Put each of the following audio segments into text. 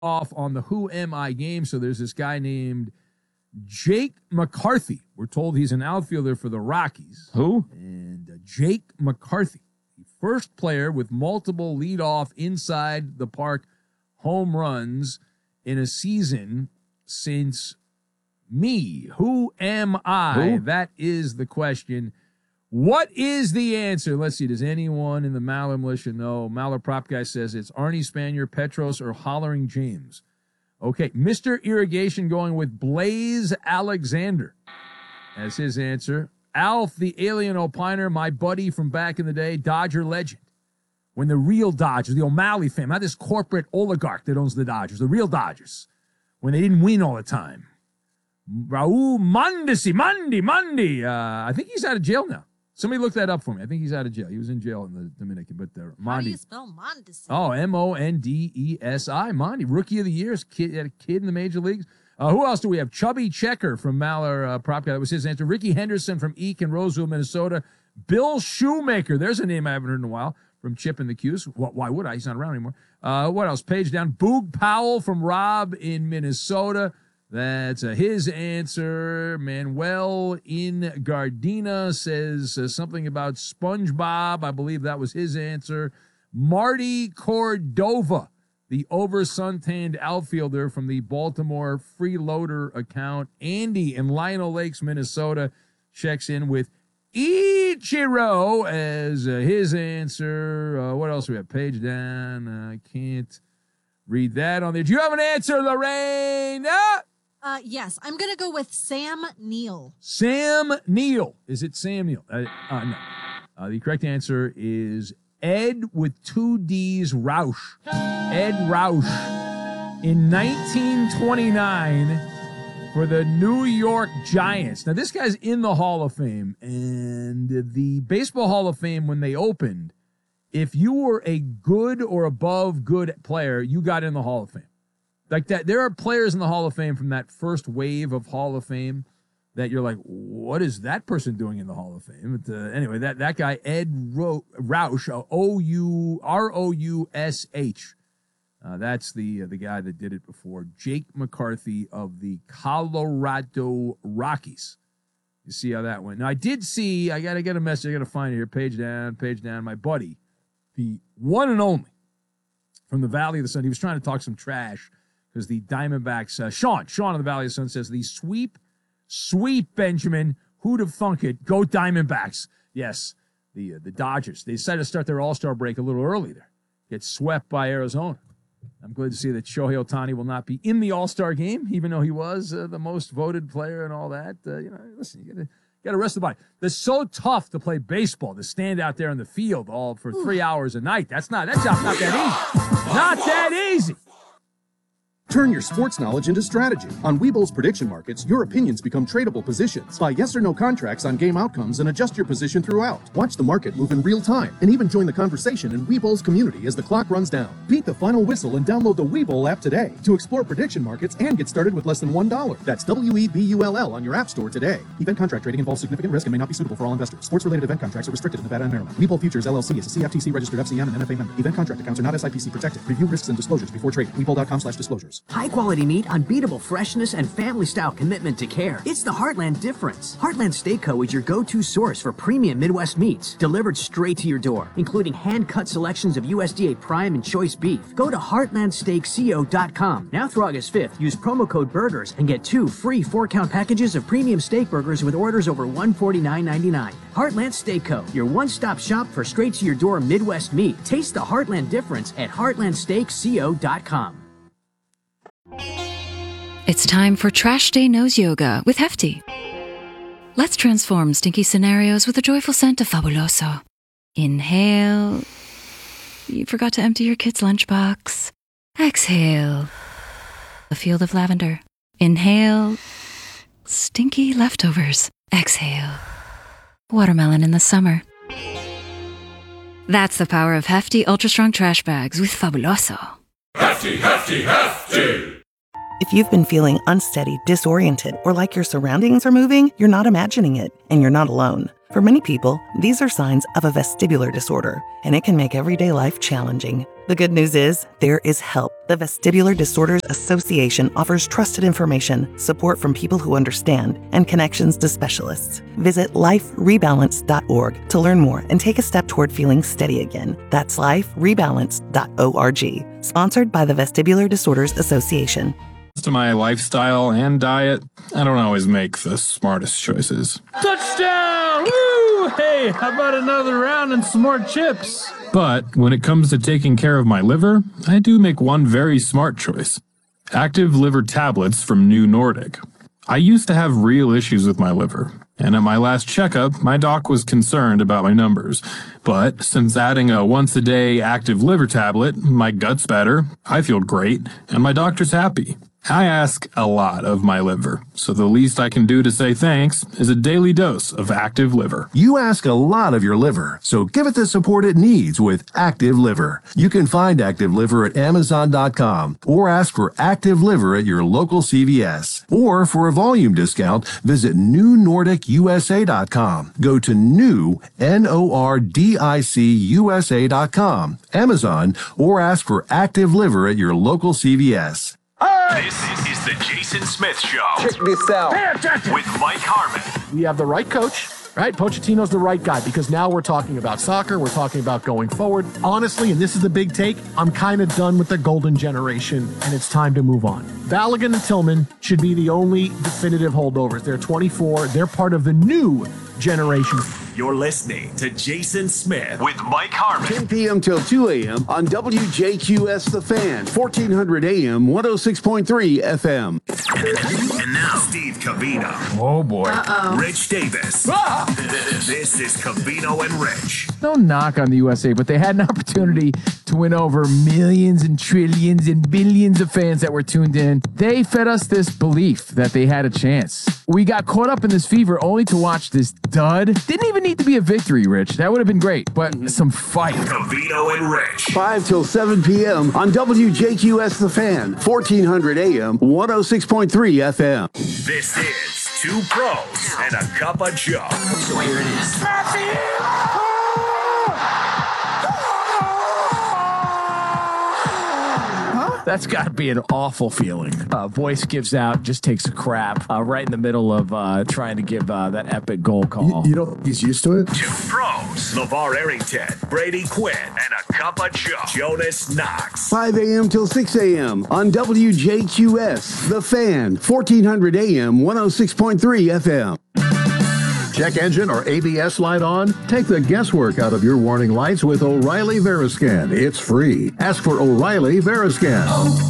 off on the Who Am I game. So there's this guy named Jake McCarthy. We're told he's an outfielder for the Rockies. Who? And Jake McCarthy, the first player with multiple leadoff inside the park home runs in a season since me. Who am I? Who? That is the question. What is the answer? Let's see. Does anyone in the Maller militia know? Maller prop guy says it's Arnie Spanier, Petros, or Hollering James. Okay, Mr. Irrigation going with Blaze Alexander as his answer. Alf, the alien opiner, my buddy from back in the day, Dodger legend. When the real Dodgers, the O'Malley family, not this corporate oligarch that owns the Dodgers, the real Dodgers, when they didn't win all the time. Raul Mundi. I think he's out of jail now. Somebody look that up for me. I think he's out of jail. He was in jail in the Dominican, but Mondi. How do you spell Mondesi? Oh, Mondesi. Mondi, rookie of the year. Had a kid in the major leagues. Who else do we have? Chubby Checker from Maller Prop Guy. That was his answer. Ricky Henderson from Eek in Roseville, Minnesota. Bill Shoemaker. There's a name I haven't heard in a while from Chip and the Q's. Why would I? He's not around anymore. What else? Page down. Boog Powell from Rob in Minnesota. That's his answer. Manuel in Gardena says something about SpongeBob. I believe that was his answer. Marty Cordova, the over-suntanned outfielder from the Baltimore Freeloader account. Andy in Lionel Lakes, Minnesota, checks in with Ichiro as his answer. What else do we have? Page down. I can't read that on there. Do you have an answer, Lorraine? Yes, I'm going to go with Sam Neill. Sam Neill. Is it Sam Neill? No. The correct answer is Ed with two D's, Roush. Ed Roush. In 1929 for the New York Giants. Now, this guy's in the Hall of Fame, and the Baseball Hall of Fame, when they opened, if you were a good or above good player, you got in the Hall of Fame. Like that, there are players in the Hall of Fame from that first wave of Hall of Fame that you're like, what is that person doing in the Hall of Fame? But anyway, that guy, Ed Roush, Roush, that's the guy that did it before. Jake McCarthy of the Colorado Rockies. You see how that went. Now, I did see, I got to get a message. I got to find it here. Page down. My buddy, the one and only from the Valley of the Sun. He was trying to talk some trash because the Diamondbacks, Sean of the Valley of the Sun says the sweep, Benjamin. Who'd have thunk it? Go Diamondbacks. Yes, the Dodgers. They decided to start their All-Star break a little early there. Get swept by Arizona. I'm glad to see that Shohei Ohtani will not be in the All-Star game, even though he was the most voted player and all that. Listen, you got to rest the body. It's so tough to play baseball, to stand out there in the field all for 3 hours a night. That job's not that easy. Not that easy. Turn your sports knowledge into strategy. On Weeble's prediction markets, your opinions become tradable positions. Buy yes or no contracts on game outcomes and adjust your position throughout. Watch the market move in real time and even join the conversation in Weeble's community as the clock runs down. Beat the final whistle and download the Weeble app today to explore prediction markets and get started with less than $1. That's WEBULL on your app store today. Event contract trading involves significant risk and may not be suitable for all investors. Sports-related event contracts are restricted in Nevada and Maryland. Weeble Futures LLC is a CFTC registered FCM and NFA member. Event contract accounts are not SIPC protected. Review risks and disclosures before trading. Weeble.com/disclosures. High-quality meat, unbeatable freshness, and family-style commitment to care. It's the Heartland difference. Heartland Steak Co. is your go-to source for premium Midwest meats, delivered straight to your door, including hand-cut selections of USDA Prime and Choice beef. Go to heartlandsteakco.com. Now through August 5th, use promo code BURGERS and get 2 free 4-count packages of premium steak burgers with orders over $149.99. Heartland Steak Co., your one-stop shop for straight-to-your-door Midwest meat. Taste the Heartland difference at heartlandsteakco.com. It's time for Trash Day Nose Yoga with Hefty. Let's transform stinky scenarios with a joyful scent of Fabuloso. Inhale. You forgot to empty your kid's lunchbox. Exhale. A field of lavender. Inhale. Stinky leftovers. Exhale. Watermelon in the summer. That's the power of Hefty Ultra Strong Trash Bags with Fabuloso. Hefty, hefty, hefty! If you've been feeling unsteady, disoriented, or like your surroundings are moving, you're not imagining it, and you're not alone. For many people, these are signs of a vestibular disorder, and it can make everyday life challenging. The good news is there is help. The Vestibular Disorders Association offers trusted information, support from people who understand, and connections to specialists. Visit liferebalance.org to learn more and take a step toward feeling steady again. That's liferebalance.org. Sponsored by the Vestibular Disorders Association. To my lifestyle and diet, I don't always make the smartest choices. Touchdown! Woo! Hey, how about another round and some more chips? But when it comes to taking care of my liver, I do make one very smart choice. Active liver tablets from New Nordic. I used to have real issues with my liver, and at my last checkup, my doc was concerned about my numbers. But since adding a once-a-day active liver tablet, my gut's better, I feel great, and my doctor's happy. I ask a lot of my liver, so the least I can do to say thanks is a daily dose of Active Liver. You ask a lot of your liver, so give it the support it needs with Active Liver. You can find Active Liver at Amazon.com or ask for Active Liver at your local CVS. Or for a volume discount, visit NewNordicUSA.com. Go to NewNordicUSA.com, Amazon, or ask for Active Liver at your local CVS. This is the Jason Smith Show. Check this out. With Mike Harmon. We have the right coach, right? Pochettino's the right guy because now we're talking about soccer. We're talking about going forward. Honestly, and this is the big take, I'm kind of done with the golden generation, and it's time to move on. Balogun and Tillman should be the only definitive holdovers. They're 24. They're part of the new generation. You're listening to Jason Smith with Mike Harmon. 10 p.m. till 2 a.m. on WJQS The Fan, 1400 a.m., 106.3 FM. And now, Steve Covino. Oh, boy. Rich Davis. This is Covino and Rich. No knock on the USA, but they had an opportunity to win over millions and trillions and billions of fans that were tuned in. They fed us this belief that they had a chance. We got caught up in this fever only to watch this dud. Didn't even need to be a victory, Rich. That would have been great, but some fight. Covino and Rich. 5 till 7 p.m. on WJQS The Fan, 1400 a.m., 106.3 FM. This is Two Pros and a Cup of Joe. So here it is. That's got to be an awful feeling. Voice gives out, just takes a crap right in the middle of trying to give that epic goal call. You know, he's used to it. Two Pros, LeVar Arrington, Brady Quinn, and a Cup of Joe, Jonas Knox. 5 a.m. till 6 a.m. on WJQS The Fan, 1400 a.m., 106.3 FM. Check engine or ABS light on? Take the guesswork out of your warning lights with O'Reilly Veriscan. It's free. Ask for O'Reilly Veriscan.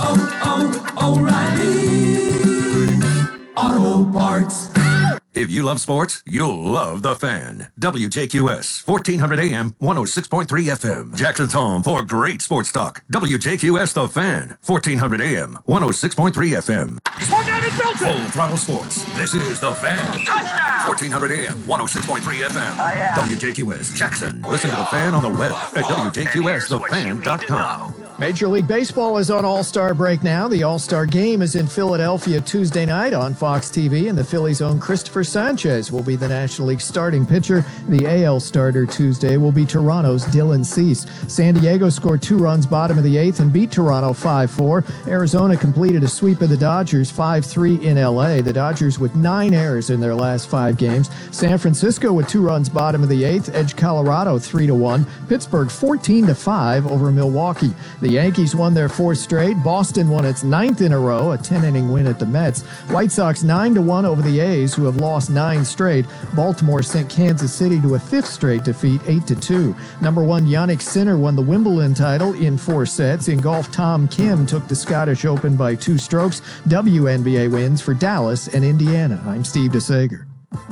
O'Reilly Auto Parts. If you love sports, you'll love The Fan. WJQS, 1400 AM, 106.3 FM. Jackson's home for great sports talk. WJQS The Fan, 1400 AM, 106.3 FM. Full throttle sports. This is The Fan. Touchdown! 1400 AM, 106.3 FM. WJQS Jackson. Listen to The Fan on the web at WJQSTheFan.com. Major League Baseball is on All-Star break now. The All-Star Game is in Philadelphia Tuesday night on Fox TV, and the Phillies' own Christopher Sanchez will be the National League starting pitcher. The AL starter Tuesday will be Toronto's Dylan Cease. San Diego scored 2 runs bottom of the 8th and beat Toronto 5-4. Arizona completed a sweep of the Dodgers 5-3 in LA. The Dodgers with 9 errors in their last 5 games. San Francisco with 2 runs bottom of the 8th edged Colorado 3-1. Pittsburgh 14-5 over Milwaukee. The Yankees won their 4th straight. Boston won its 9th in a row, a 10-inning win at the Mets. White Sox 9-1 over the A's, who have lost 9 straight. Baltimore sent Kansas City to a 5th straight defeat, 8-2. Number 1 Yannick Sinner won the Wimbledon title in 4 sets. In golf, Tom Kim took the Scottish Open by 2 strokes. WNBA wins for Dallas and Indiana. I'm Steve DeSager.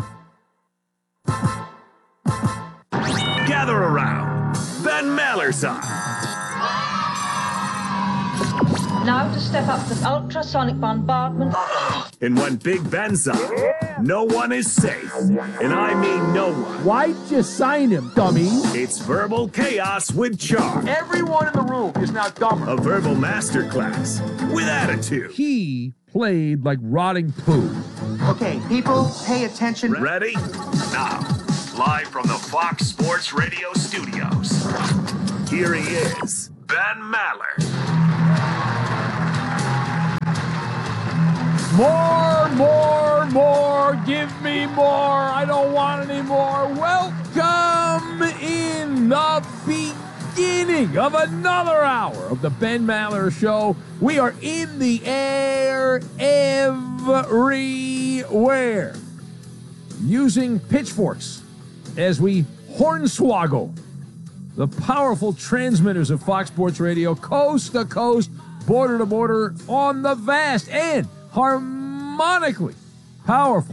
Gather around. Ben Mallerson. Now to step up to ultrasonic bombardment. And when Big Ben's up, no one is safe. And I mean no one. Why'd you sign him, dummy? It's Verbal Chaos with Charm. Everyone in the room is now dumber. A verbal masterclass with attitude. He played like rotting poo. Okay, people, pay attention. Ready? Now, live from the Fox Sports Radio studios, here he is, Ben Maller. More. Give me more. I don't want any more. Welcome in the beginning of another hour of the Ben Maller Show. We are in the air everywhere, using pitchforks as we hornswoggle the powerful transmitters of Fox Sports Radio, coast to coast, border to border, on the vast and harmonically powerful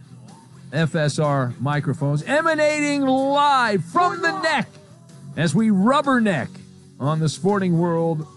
FSR microphones, emanating live from the neck as we rubberneck on the Sporting World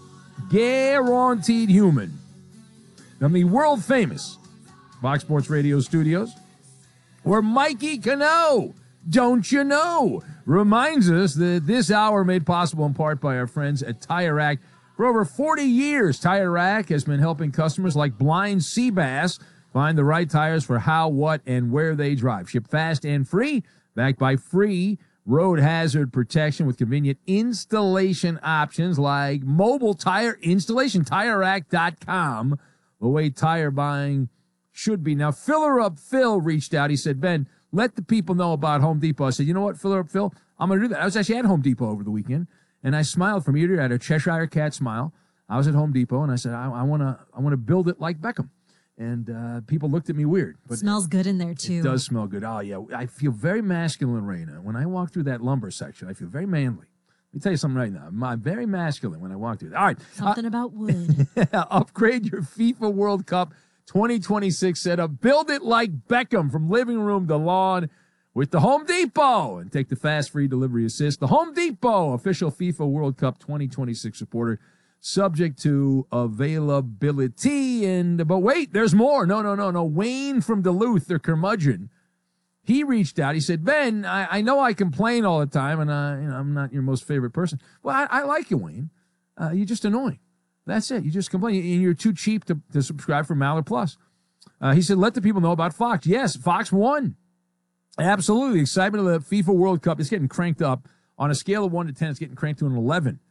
Guaranteed Human from the world famous Fox Sports Radio studios, where Mikey Cano, don't you know, reminds us that this hour made possible in part by our friends at Tire Rack. For over 40 years, Tire Rack has been helping customers like blind sea bass find the right tires for how, what, and where they drive. Ship fast and free, backed by free road hazard protection with convenient installation options like mobile tire installation. TireRack.com, the way tire buying should be. Now, Filler Up Phil reached out. He said, Ben, let the people know about Home Depot. I said, you know what, Filler Up Phil, I'm going to do that. I was actually at Home Depot over the weekend, and I smiled from ear to ear. I had a Cheshire Cat smile. I was at Home Depot, and I said, I want to build it like Beckham. And people looked at me weird. But smells good in there, too. It does smell good. Oh, yeah. I feel very masculine, Raina. When I walk through that lumber section, I feel very manly. Let me tell you something right now. I'm very masculine when I walk through. All right. Something about wood. Upgrade your FIFA World Cup 2026 setup. Build it like Beckham from living room to lawn with the Home Depot. And take the fast, free delivery assist. The Home Depot, official FIFA World Cup 2026 supporter. Subject to availability. But wait, there's more. No. Wayne from Duluth, their curmudgeon, he reached out. He said, Ben, I know I complain all the time, and I'm not your most favorite person. Well, I like you, Wayne. You're just annoying. That's it. You just complain, and you're too cheap to subscribe for Maller Plus. He said, let the people know about Fox. Yes, Fox won. Absolutely. The excitement of the FIFA World Cup is getting cranked up. On a scale of 1 to 10, it's getting cranked to an 11.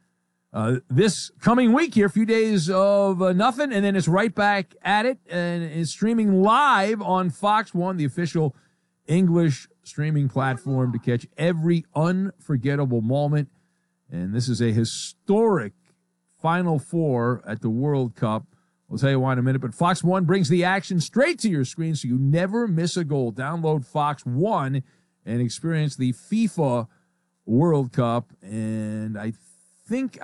This coming week here, a few days of nothing, and then it's right back at it, and it's streaming live on Fox One, the official English streaming platform, to catch every unforgettable moment. And this is a historic Final Four at the World Cup. We'll tell you why in a minute, but Fox One brings the action straight to your screen so you never miss a goal. Download Fox One and experience the FIFA World Cup. And I think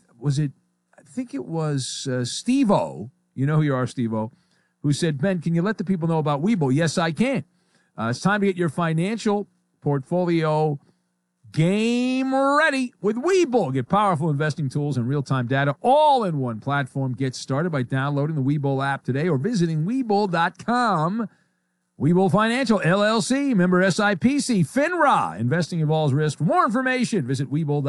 it was Steve-O, you know who you are, Steve-O, who said, Ben, can you let the people know about Webull? Yes, I can. It's time to get your financial portfolio game ready with Webull. Get powerful investing tools and real-time data all in one platform. Get started by downloading the Webull app today or visiting Webull.com. Webull Financial, LLC, member SIPC, FINRA. Investing involves risk. For more information, visit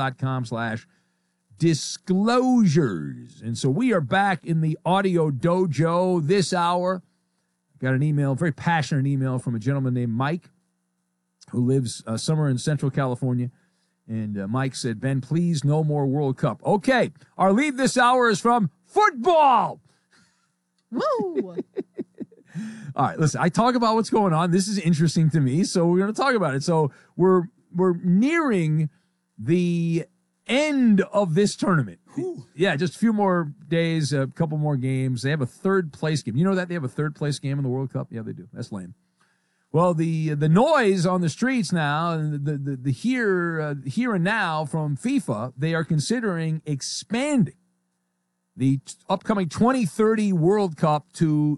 Webull.com/disclosures. And so we are back in the audio dojo this hour. Got an email, very passionate email from a gentleman named Mike who lives somewhere in Central California. And Mike said, Ben, please, no more World Cup. Okay, our lead this hour is from football. Woo! All right, listen, I talk about what's going on. This is interesting to me, so we're going to talk about it. So we're nearing the end of this tournament. Ooh. Yeah, just a few more days, a couple more games. They have a third place game. You know that they have a third place game in the World Cup? Yeah, they do. That's lame. Well, the noise on the streets now, and the here and now from FIFA, they are considering expanding the upcoming 2030 World Cup to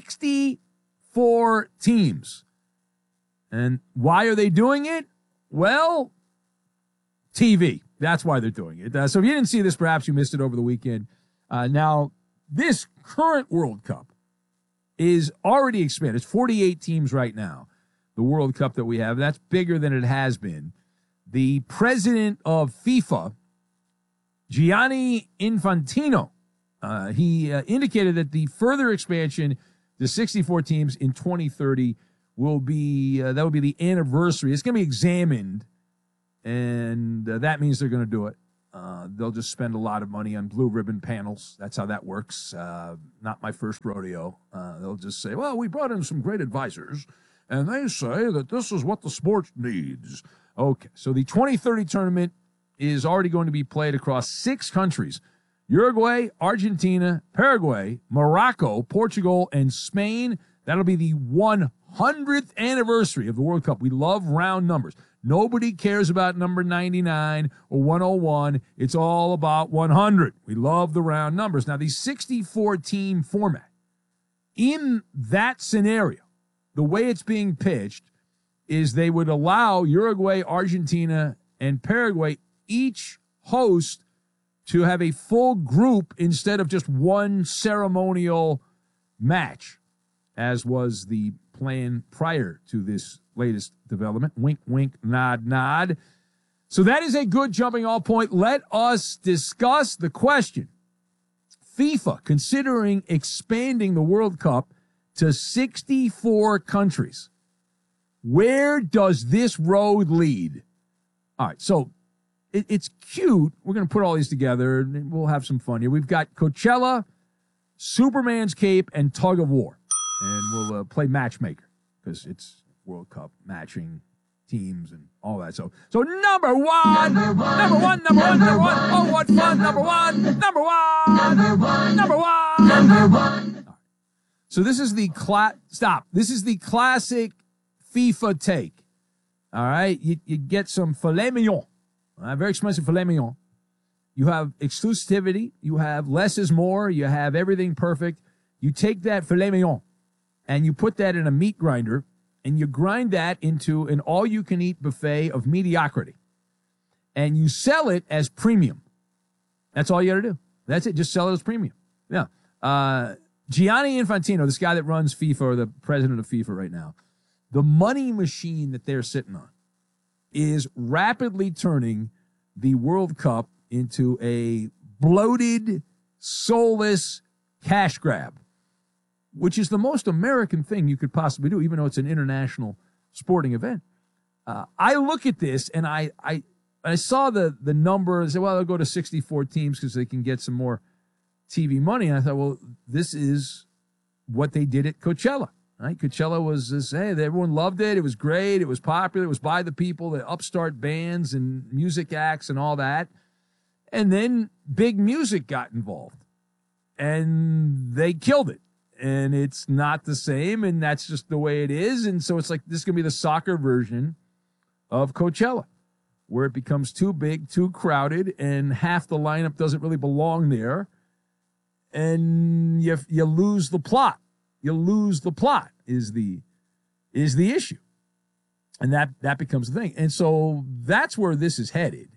64 teams. And why are they doing it? Well, TV. That's why they're doing it. So if you didn't see this, perhaps you missed it over the weekend. Now, this current World Cup is already expanded. It's 48 teams right now, the World Cup that we have. That's bigger than it has been. The president of FIFA, Gianni Infantino, he indicated that the further expansion to 64 teams in 2030 will be that will be the anniversary. It's going to be examined, and that means they're going to do it. They'll just spend a lot of money on blue ribbon panels. That's how that works. Not my first rodeo. They'll just say, well, we brought in some great advisors, and they say that this is what the sport needs. Okay, so the 2030 tournament is already going to be played across 6 countries: Uruguay, Argentina, Paraguay, Morocco, Portugal, and Spain. That'll be the 100th anniversary of the World Cup. We love round numbers. Nobody cares about number 99 or 101. It's all about 100. We love the round numbers. Now, the 64-team format, in that scenario, the way it's being pitched is they would allow Uruguay, Argentina, and Paraguay each host to have a full group instead of just one ceremonial match, as was the plan prior to this latest development. Wink, wink, nod, nod. So that is a good jumping off point. Let us discuss the question. FIFA considering expanding the World Cup to 64 countries. Where does this road lead? All right, so it's cute. We're going to put all these together, and we'll have some fun here. We've got Coachella, Superman's Cape, and Tug of War. And we'll play matchmaker because it's World Cup matching teams and all that. So number one. Oh, what fun. Number one. Right. So this is the This is the classic FIFA take. All right. You get some filet mignon. Very expensive filet mignon. You have exclusivity. You have less is more. You have everything perfect. You take that filet mignon and you put that in a meat grinder, and you grind that into an all-you-can-eat buffet of mediocrity. And you sell it as premium. That's all you got to do. That's it. Just sell it as premium. Yeah. Gianni Infantino, this guy that runs FIFA, or the president of FIFA right now, the money machine that they're sitting on is rapidly turning the World Cup into a bloated, soulless cash grab, which is the most American thing you could possibly do, even though it's an international sporting event. I look at this, and I saw the number and said, well, they'll go to 64 teams because they can get some more TV money. And I thought, well, this is what they did at Coachella. Right? Coachella was this, hey, everyone loved it. It was great. It was popular. It was by the people, the upstart bands and music acts and all that. And then big music got involved, and they killed it. And it's not the same, and that's just the way it is. And so it's like this is going to be the soccer version of Coachella, where it becomes too big, too crowded, and half the lineup doesn't really belong there. And you lose the plot. You lose the plot is the issue. And that becomes the thing. And so that's where this is headed.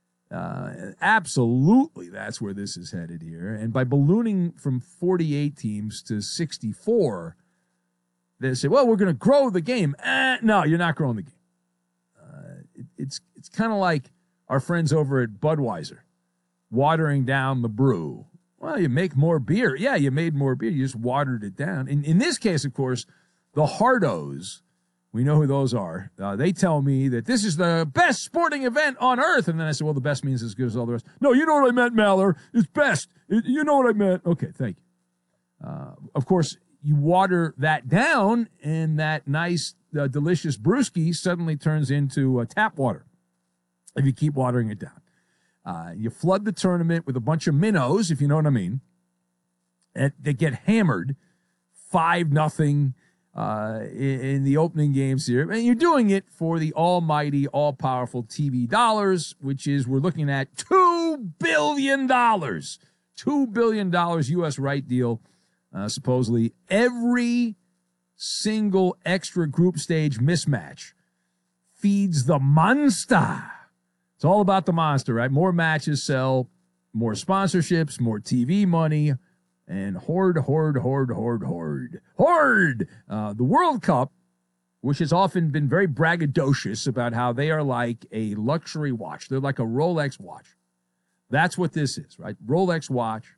Absolutely, that's where this is headed here. And by ballooning from 48 teams to 64, they say, well, we're going to grow the game. No, you're not growing the game. It's kind of like our friends over at Budweiser watering down the brew. Well, you make more beer. Yeah, you made more beer. You just watered it down. In this case, of course, the Hardos, we know who those are. They tell me that this is the best sporting event on earth. And then I said, well, the best means as good as all the rest. No, you know what I meant, Maller. It's best. You know what I meant. Okay, thank you. Of course, you water that down, and that nice, delicious brewski suddenly turns into tap water if you keep watering it down. You flood the tournament with a bunch of minnows, if you know what I mean. And they get hammered 5-0 in the opening games here. And you're doing it for the almighty, all-powerful TV dollars, which is, we're looking at $2 billion. $2 billion U.S. right deal. Supposedly every single extra group stage mismatch feeds the monster. It's all about the monster, right? More matches sell, more sponsorships, more TV money, and hoard. The World Cup, which has often been very braggadocious about how they are like a luxury watch. They're like a Rolex watch. That's what this is, right? Rolex watch,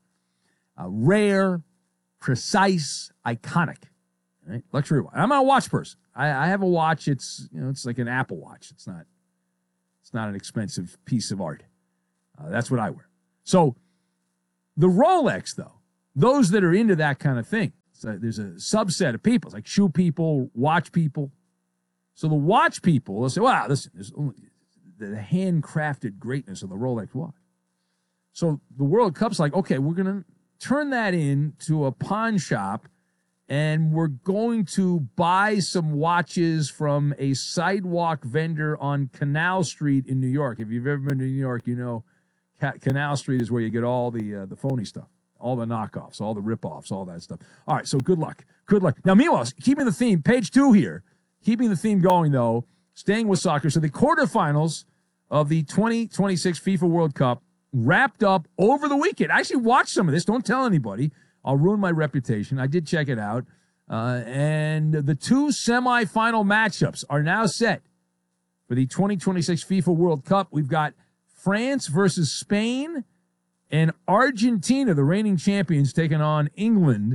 rare, precise, iconic, right? Luxury watch. I'm not a watch person. I have a watch. It's like an Apple Watch. It's not an expensive piece of art. That's what I wear. So the Rolex, though, those that are into that kind of thing, so there's a subset of people. It's like shoe people, watch people. So the watch people will say, wow, listen, there's only the handcrafted greatness of the Rolex watch. So the World Cup's like, okay, we're going to turn that into a pawn shop, and we're going to buy some watches from a sidewalk vendor on Canal Street in New York. If you've ever been to New York, you know Canal Street is where you get all the phony stuff, all the knockoffs, all the ripoffs, all that stuff. All right, so good luck. Good luck. Now, meanwhile, keeping the theme, page 2 here, keeping the theme going, though, staying with soccer. So the quarterfinals of the 2026 FIFA World Cup wrapped up over the weekend. I actually watched some of this. Don't tell anybody. I'll ruin my reputation. I did check it out. And the 2 semifinal matchups are now set for the 2026 FIFA World Cup. We've got France versus Spain and Argentina, the reigning champions, taking on England.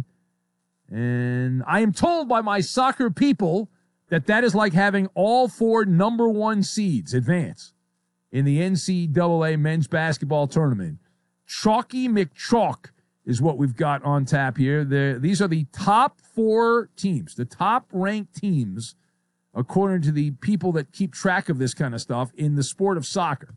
And I am told by my soccer people that is like having all 4 number 1 seeds advance in the NCAA men's basketball tournament. Chalky McChalk is what we've got on tap here. These are the top 4 teams, the top-ranked teams, according to the people that keep track of this kind of stuff in the sport of soccer.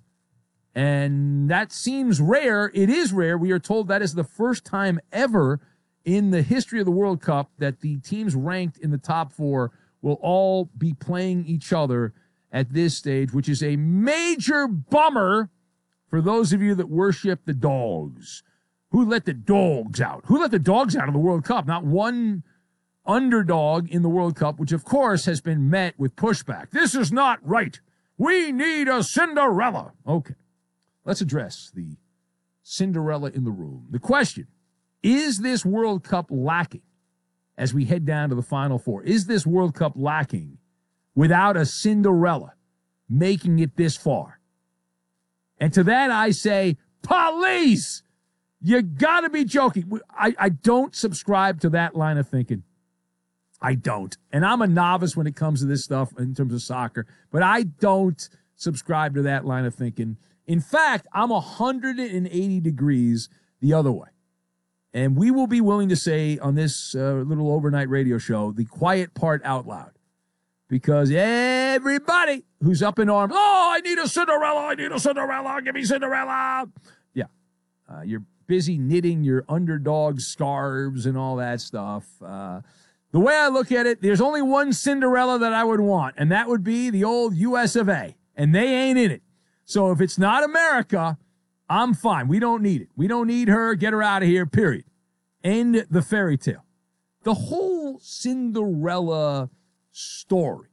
And that seems rare. It is rare. We are told that is the first time ever in the history of the World Cup that the teams ranked in the top 4 will all be playing each other at this stage, which is a major bummer for those of you that worship the dogs. Who let the dogs out? Who let the dogs out of the World Cup? Not one underdog in the World Cup, which, of course, has been met with pushback. This is not right. We need a Cinderella. Okay, let's address the Cinderella in the room. The question, is this World Cup lacking as we head down to the Final Four? Is this World Cup lacking without a Cinderella making it this far? And to that I say, police! You got to be joking. I don't subscribe to that line of thinking. I don't. And I'm a novice when it comes to this stuff in terms of soccer, but I don't subscribe to that line of thinking. In fact, I'm 180 degrees the other way. And we will be willing to say on this little overnight radio show the quiet part out loud. Because everybody who's up in arms, oh, I need a Cinderella, give me Cinderella. Yeah, you're busy knitting your underdog scarves and all that stuff. The way I look at it, there's only one Cinderella that I would want, and that would be the old US of A, and they ain't in it. So if it's not America, I'm fine. We don't need it. We don't need her. Get her out of here, period. End the fairy tale. The whole Cinderella story,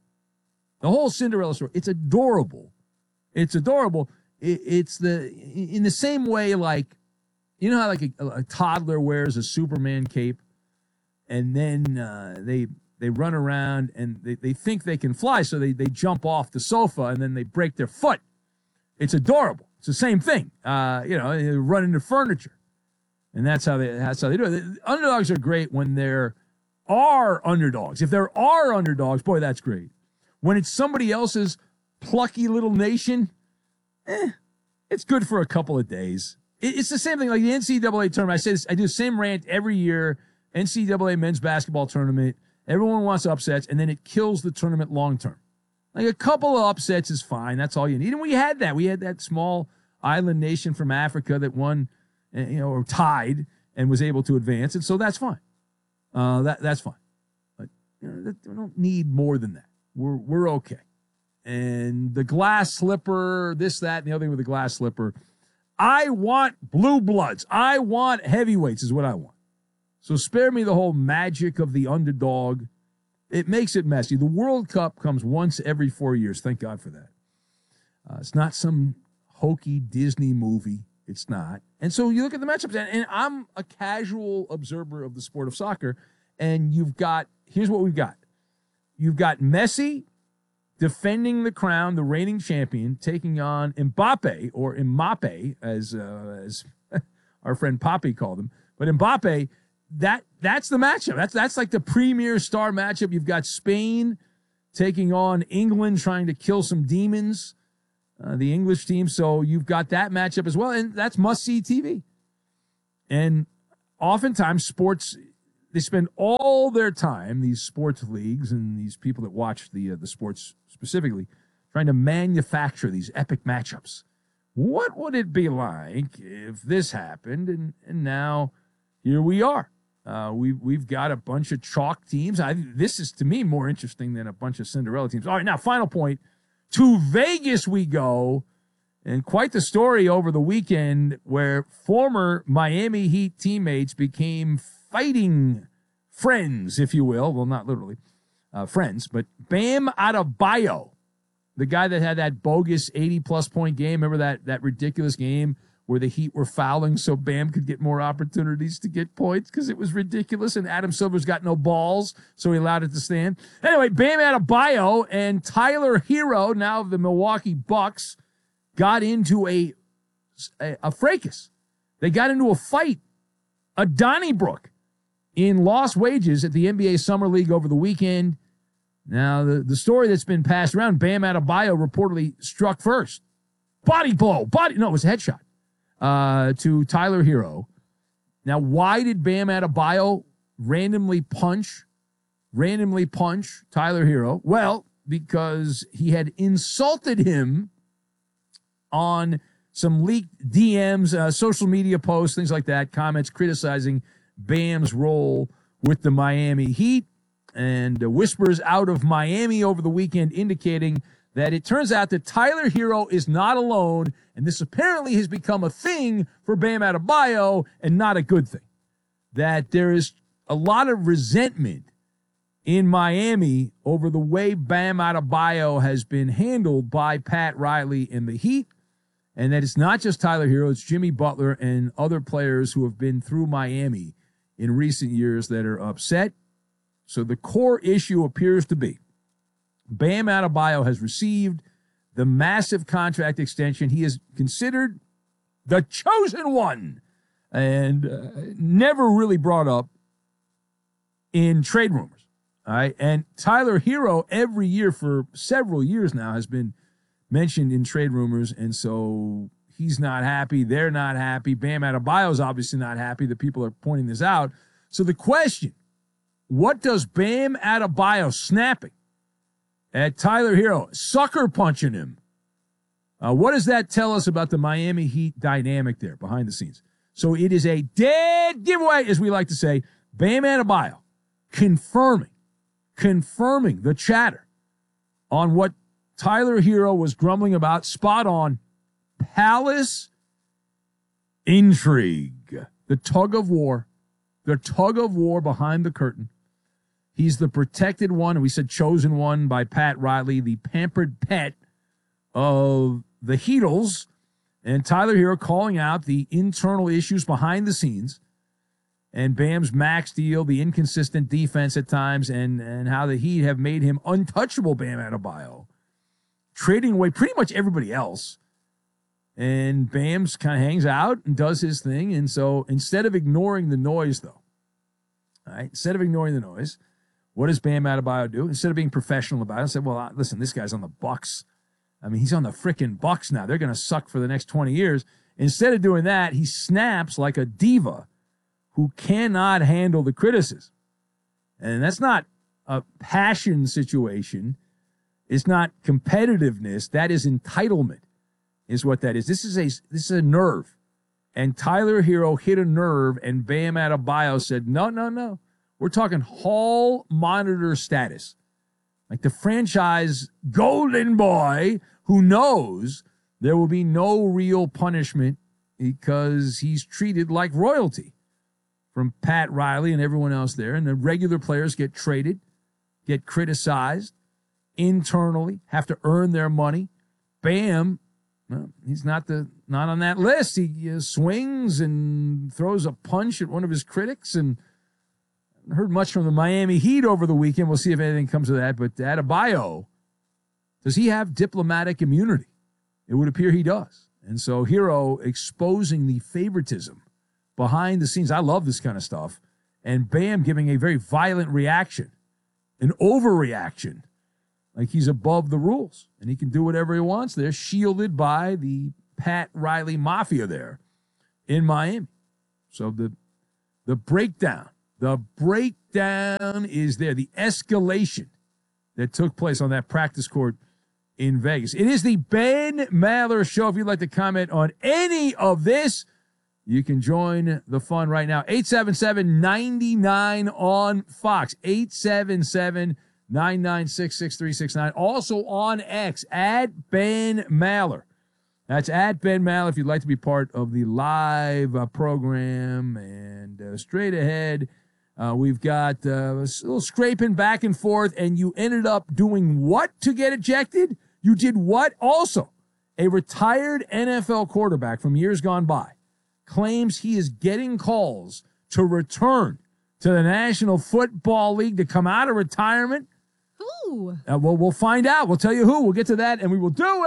it's adorable. It's adorable. It's in the same way, like, you know how like a toddler wears a Superman cape and then they run around and they think they can fly, so they jump off the sofa and then they break their foot. It's adorable. It's the same thing. They run into furniture. And that's how they do it. The underdogs are great when there are underdogs. If there are underdogs, boy, that's great. When it's somebody else's plucky little nation, it's good for a couple of days. It's the same thing like the NCAA tournament. I say this, I do the same rant every year. NCAA men's basketball tournament. Everyone wants upsets, and then it kills the tournament long term. Like a couple of upsets is fine. That's all you need. And we had that. We had that small island nation from Africa that won, or tied and was able to advance, and so that's fine. That's fine. But we don't need more than that. We're okay. And the glass slipper, this, that, and the other thing with the glass slipper. I want blue bloods. I want heavyweights is what I want. So spare me the whole magic of the underdog. It makes it messy. The World Cup comes once every 4 years. Thank God for that. It's not some hokey Disney movie. It's not. And so you look at the matchups, and I'm a casual observer of the sport of soccer, and here's what we've got. You've got Messi defending the crown, the reigning champion, taking on Mbappe, or Mbappe, as our friend Poppy called him. But Mbappe, that's the matchup. That's like the premier star matchup. You've got Spain taking on England, trying to kill some demons. the English team. So you've got that matchup as well, and that's must-see TV. And oftentimes sports, they spend all their time, these sports leagues and these people that watch the sports specifically, trying to manufacture these epic matchups. What would it be like if this happened? And now here we are. We've got a bunch of chalk teams. This is, to me, more interesting than a bunch of Cinderella teams. All right, now, final point. To Vegas we go, and quite the story over the weekend where former Miami Heat teammates became fighting friends, if you will. Well, not literally friends, but Bam Adebayo, the guy that had that bogus 80-plus point game. Remember that ridiculous game where the Heat were fouling so Bam could get more opportunities to get points because it was ridiculous, and Adam Silver's got no balls, so he allowed it to stand. Anyway, Bam Adebayo and Tyler Hero, now of the Milwaukee Bucks, got into a fracas. They got into a fight, a Donnybrook, in lost wages at the NBA Summer League over the weekend. Now, the story that's been passed around, Bam Adebayo reportedly struck first. Body blow. it was a headshot. To Tyler Hero. Now, why did Bam Adebayo randomly punch Tyler Hero? Well, because he had insulted him on some leaked DMs, social media posts, things like that, comments criticizing Bam's role with the Miami Heat, and whispers out of Miami over the weekend indicating that it turns out that Tyler Hero is not alone, and this apparently has become a thing for Bam Adebayo and not a good thing. That there is a lot of resentment in Miami over the way Bam Adebayo has been handled by Pat Riley and the Heat, and that it's not just Tyler Hero, it's Jimmy Butler and other players who have been through Miami in recent years that are upset. So the core issue appears to be Bam Adebayo has received the massive contract extension. He is considered the chosen one and never really brought up in trade rumors. All right. And Tyler Hero every year for several years now has been mentioned in trade rumors. And so he's not happy. They're not happy. Bam Adebayo is obviously not happy that people are pointing this out. So the question, what does Bam Adebayo snapping at Tyler Hero, sucker punching him, what does that tell us about the Miami Heat dynamic there behind the scenes? So it is a dead giveaway, as we like to say. Bam Adebayo confirming the chatter on what Tyler Hero was grumbling about. Spot on. Palace intrigue. The tug of war behind the curtain. He's the protected one, and we said chosen one by Pat Riley, the pampered pet of the Heatles, and Tyler Hero calling out the internal issues behind the scenes, and Bam's max deal, the inconsistent defense at times, and how the Heat have made him untouchable, Bam Adebayo, trading away pretty much everybody else. And Bam's kind of hangs out and does his thing, and so instead of ignoring the noise, though, all right, what does Bam Adebayo do? Instead of being professional about it, said, well, listen, this guy's on the Bucks. I mean, he's on the frickin' Bucks now. They're going to suck for the next 20 years. Instead of doing that, he snaps like a diva who cannot handle the criticism. And that's not a passion situation. It's not competitiveness. That is entitlement, is what that is. This is a nerve. And Tyler Hero hit a nerve, and Bam Adebayo said, no. We're talking hall monitor status. Like the franchise golden boy who knows there will be no real punishment because he's treated like royalty from Pat Riley and everyone else there. And the regular players get traded, get criticized internally, have to earn their money. Bam, well, he's not on that list. He swings and throws a punch at one of his critics, and heard much from the Miami Heat over the weekend. We'll see if anything comes of that. But Adebayo, does he have diplomatic immunity? It would appear he does. And so Hero exposing the favoritism behind the scenes. I love this kind of stuff. And Bam giving a very violent reaction, an overreaction like he's above the rules and he can do whatever he wants there, shielded by the Pat Riley Mafia there in Miami. So the breakdown is there, the escalation that took place on that practice court in Vegas. It is the Ben Maller Show. If you'd like to comment on any of this, you can join the fun right now. 877-99 on Fox. 877-996-6369. Also on X, at Ben Maller. That's at Ben Maller if you'd like to be part of the live program. And straight ahead, we've got a little scraping back and forth, and you ended up doing what to get ejected? You did what? Also, a retired NFL quarterback from years gone by claims he is getting calls to return to the National Football League to come out of retirement. Who? We'll find out. We'll tell you who. We'll get to that, and we will do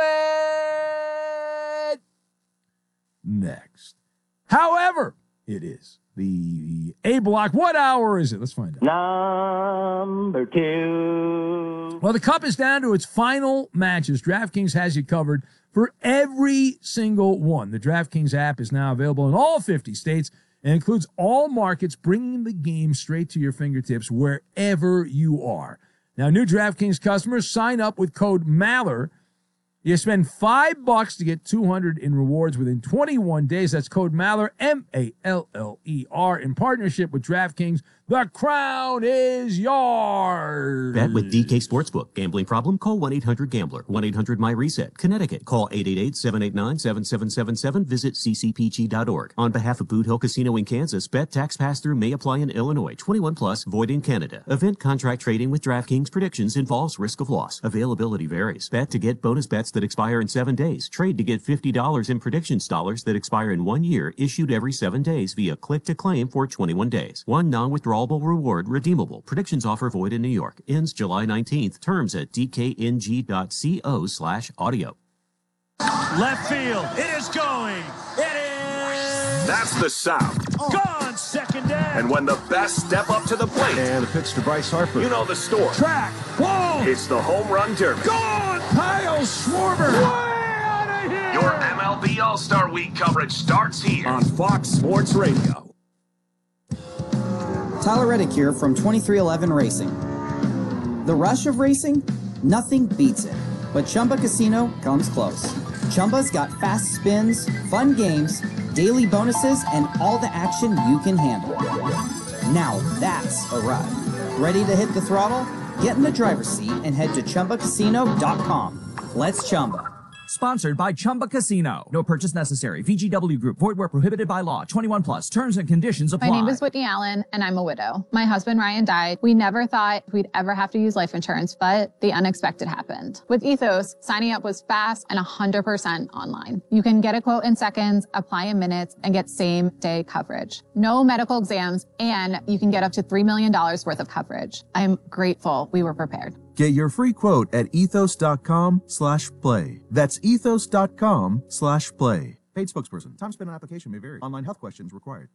it next. However, it is the A block. What hour is it? Let's find out. Number 2. Well, the Cup is down to its final matches. DraftKings has you covered for every single one. The DraftKings app is now available in all 50 states and includes all markets, bringing the game straight to your fingertips wherever you are. Now, new DraftKings customers sign up with code MALLER. You spend $5 to get $200 in rewards within 21 days. That's code MALLER, M-A-L-L-E-R, in partnership with DraftKings. The crown is yours. Bet with DK Sportsbook. Gambling problem? Call 1-800-GAMBLER. 1-800-MY-RESET. Connecticut. Call 888-789-7777. Visit ccpg.org. On behalf of Boot Hill Casino in Kansas, bet tax pass-through may apply in Illinois. 21 plus, void in Canada. Event contract trading with DraftKings predictions involves risk of loss. Availability varies. Bet to get bonus bets that expire in 7 days. Trade to get $50 in predictions dollars that expire in 1 year, issued every 7 days via click to claim for 21 days. One non-withdrawable reward redeemable. Predictions offer void in New York. Ends July 19th. Terms at dkng.co/audio. Left field. It is going. It is. That's the sound. Gone, second down. And when the best step up to the plate. And the pitch to Bryce Harper. You know the story. Track. Whoa. It's the home run derby. Gone. Kyle Schwarber. Way out of here. Your MLB All-Star Week coverage starts here on Fox Sports Radio. Tyler Reddick here from 2311 Racing. The rush of racing? Nothing beats it. But Chumba Casino comes close. Chumba's got fast spins, fun games, daily bonuses, and all the action you can handle. Now that's a ride. Ready to hit the throttle? Get in the driver's seat and head to ChumbaCasino.com. Let's Chumba. Sponsored by Chumba Casino. No purchase necessary. VGW Group. Void where prohibited by law. 21 plus. Terms and conditions apply. My name is Whitney Allen, and I'm a widow. My husband, Ryan, died. We never thought we'd ever have to use life insurance, but the unexpected happened. With Ethos, signing up was fast and 100% online. You can get a quote in seconds, apply in minutes, and get same-day coverage. No medical exams, and you can get up to $3 million worth of coverage. I'm grateful we were prepared. Get your free quote at ethos.com/play. That's ethos.com/play. Paid spokesperson. Time spent on application may vary. Online health questions required.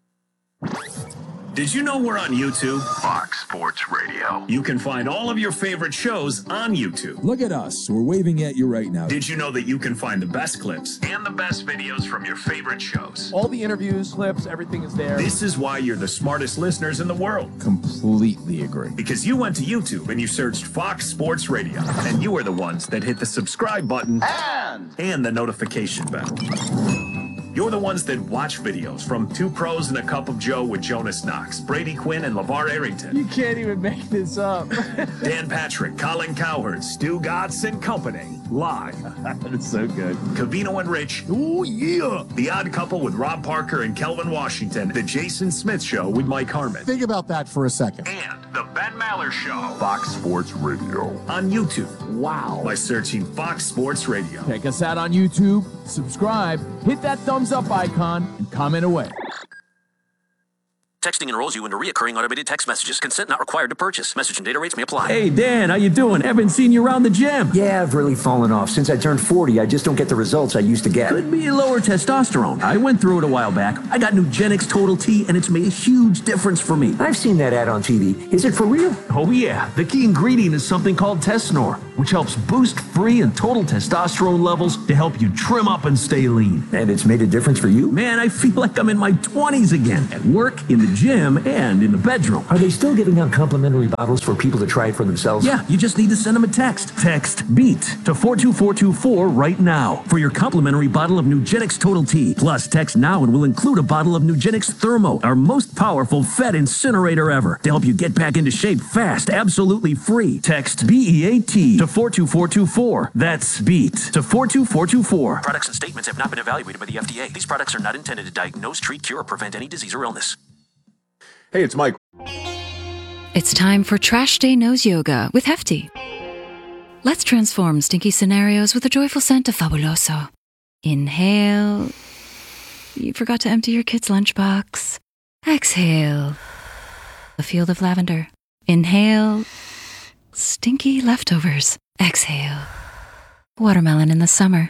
Did you know we're on YouTube? Fox Sports Radio. You can find all of your favorite shows on YouTube. Look at us. We're waving at you right now. Did you know that you can find the best clips and the best videos from your favorite shows? All the interviews, clips, everything is there. This is why you're the smartest listeners in the world. Completely agree. Because you went to YouTube and you searched Fox Sports Radio, and you are the ones that hit the subscribe button and the notification bell. You're the ones that watch videos from Two Pros and a Cup of Joe with Jonas Knox, Brady Quinn, and LeVar Arrington. You can't even make this up. Dan Patrick, Colin Cowherd, Stu Gatz, and company. Live. That's so good. Covino and Rich. Oh, yeah. The Odd Couple with Rob Parker and Kelvin Washington. The Jason Smith Show with Mike Harmon. Think about that for a second. And the Ben Maller Show. Fox Sports Radio. On YouTube. Wow. By searching Fox Sports Radio. Check us out on YouTube. Subscribe. Hit that thumbs up icon and comment away. Texting enrolls you into recurring automated text messages. Consent not required to purchase. Message and data rates may apply. Hey, Dan, how you doing? Haven't seen you around the gym. Yeah, I've really fallen off. Since I turned 40, I just don't get the results I used to get. Could be lower testosterone. I went through it a while back. I got Nugenix Total T, and it's made a huge difference for me. I've seen that ad on TV. Is it for real? Oh, yeah. The key ingredient is something called Tesnor, which helps boost free and total testosterone levels to help you trim up and stay lean. And it's made a difference for you? Man, I feel like I'm in my 20s again. At work, in the gym, and in the bedroom. Are they still giving out complimentary bottles for people to try it for themselves? Yeah, you just need to send them a text. Text BEAT to 42424 right now for your complimentary bottle of Nugenix Total T. Plus, text now and we'll include a bottle of Nugenix Thermo, our most powerful fat incinerator ever, to help you get back into shape fast, absolutely free. Text BEAT to 42424. That's BEAT to 42424. Products and statements have not been evaluated by the FDA. These products are not intended to diagnose, treat, cure, or prevent any disease or illness. Hey, it's Mike. It's time for Trash Day Nose Yoga with Hefty. Let's transform stinky scenarios with the joyful scent of Fabuloso. Inhale. You forgot to empty your kid's lunchbox. Exhale. A field of lavender. Inhale. Stinky leftovers. Exhale. Watermelon in the summer.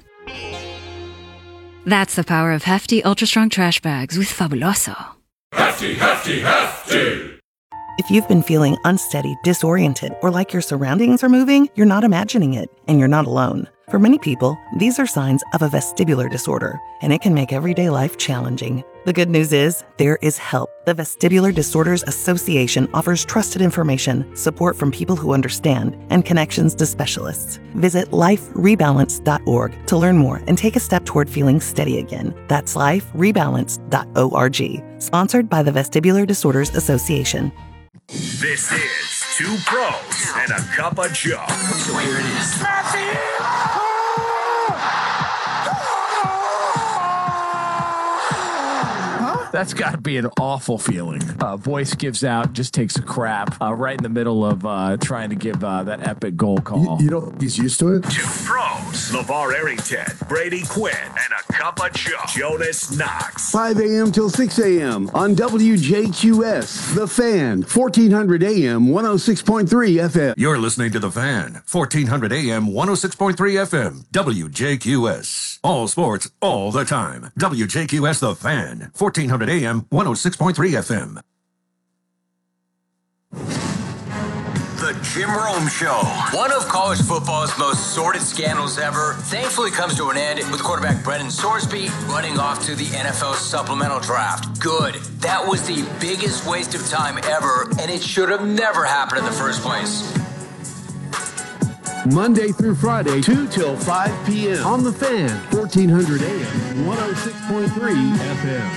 That's the power of Hefty Ultra Strong Trash Bags with Fabuloso. Hefty, hefty, hefty! If you've been feeling unsteady, disoriented, or like your surroundings are moving, you're not imagining it, and you're not alone. For many people, these are signs of a vestibular disorder, and it can make everyday life challenging. The good news is, there is help. The Vestibular Disorders Association offers trusted information, support from people who understand, and connections to specialists. Visit liferebalance.org to learn more and take a step toward feeling steady again. That's liferebalance.org. Sponsored by the Vestibular Disorders Association. This is Two Pros and a Cup of Joe. Here it is. That's got to be an awful feeling. Voice gives out, just takes a crap right in the middle of trying to give that epic goal call. You know, he's used to it. Two Pros, LeVar Arrington, Brady Quinn, and a Cup of Joe, Jonas Knox. 5 a.m. till 6 a.m. on WJQS, The Fan, 1400 a.m., 106.3 FM. You're listening to The Fan, 1400 AM, 106.3 FM, WJQS. All sports, all the time. WJQS The Fan, 1400 AM, 106.3 FM. The Jim Rome Show. One of college football's most sordid scandals ever thankfully comes to an end with quarterback Brendan Sorsby running off to the NFL supplemental draft. Good. That was the biggest waste of time ever, and it should have never happened in the first place. Monday through Friday, 2 till 5 p.m. on The Fan, 1400 AM, 106.3 FM.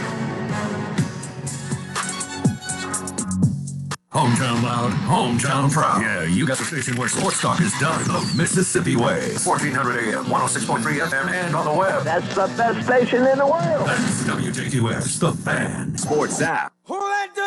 Hometown loud, hometown proud. Yeah, you got the station where sports talk is done the Mississippi way. 1400 AM, 106.3 FM, and on the web. That's the best station in the world. That's WJQS, The Fan. Sports app.